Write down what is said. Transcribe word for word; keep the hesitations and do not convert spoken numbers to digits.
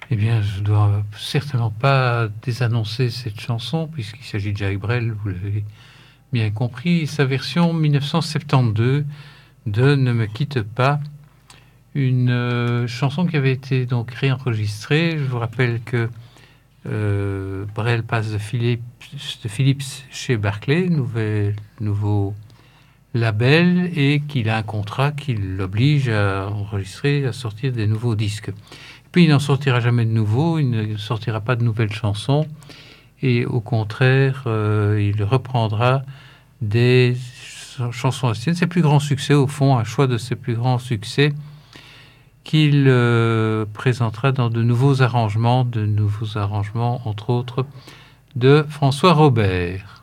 Eh bien, je dois certainement pas désannoncer cette chanson, puisqu'il s'agit de Jacques Brel, vous l'avez bien compris. Sa version mille neuf cent soixante-douze de Ne me quitte pas, une euh, chanson qui avait été donc réenregistrée. Je vous rappelle que euh, Brel passe de Philips, de Philips chez Barclay, nouvel, nouveau label, et qu'il a un contrat qui l'oblige à enregistrer, à sortir des nouveaux disques. Puis il n'en sortira jamais de nouveau, il ne sortira pas de nouvelles chansons, et au contraire, euh, il reprendra des chansons anciennes, ses plus grands succès, au fond, un choix de ses plus grands succès qu'il euh, présentera dans de nouveaux arrangements, de nouveaux arrangements, entre autres, de François Robert.